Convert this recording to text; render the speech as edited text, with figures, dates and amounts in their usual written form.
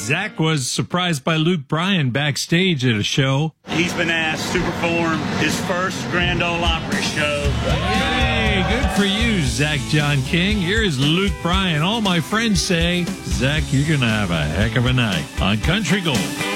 Zach was surprised by Luke Bryan backstage at a show. He's been asked to perform his first Grand Ole Opry show. Hey, good for you, Zach John King. Here's Luke Bryan. All my friends say, Zach, you're going to have a heck of a night on Country Gold.